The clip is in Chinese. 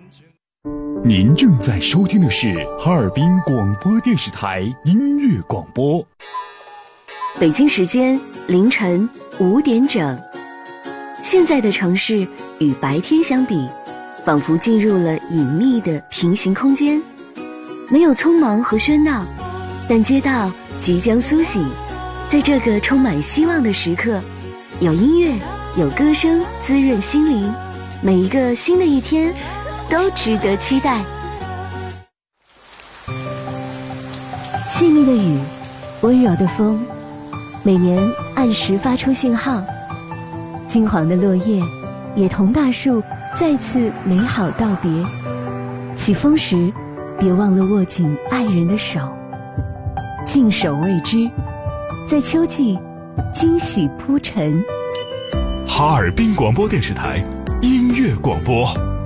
您正在收听的是哈尔滨广播电视台音乐广播。 北京时间凌晨5点整。现在的城市与白天相比，仿佛进入了隐秘的平行空间，没有匆忙和喧闹，但街道即将苏醒。在这个充满希望的时刻，有音乐，有歌声滋润心灵，每一个新的一天都值得期待。细腻的雨，温柔的风，每年按时发出信号。金黄的落叶也同大树再次美好道别。起风时，别忘了握紧爱人的手，静守未知，在秋季惊喜铺陈。 哈尔滨广播电视台音乐广播。